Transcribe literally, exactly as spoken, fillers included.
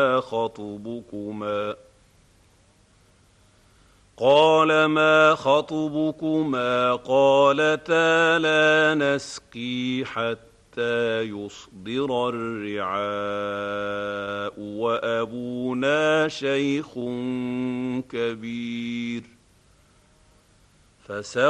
خطبكما قال ما خطبكما قالتا لا نسقي حتى يصدر الرعاء وأبونا شيخ كبير